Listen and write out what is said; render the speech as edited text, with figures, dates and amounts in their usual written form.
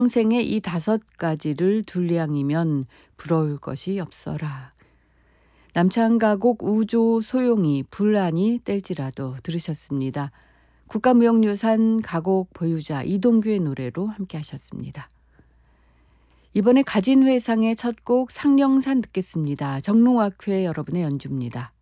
평생에 이 5가지를 둘 양이면 부러울 것이 없어라. 남창가곡 우조 소용이 불안이 뗄지라도 들으셨습니다. 국가무형유산 가곡 보유자 이동규의 노래로 함께 하셨습니다. 이번에 가진회상의 첫 곡 상령산 듣겠습니다. 정롱학회 여러분의 연주입니다.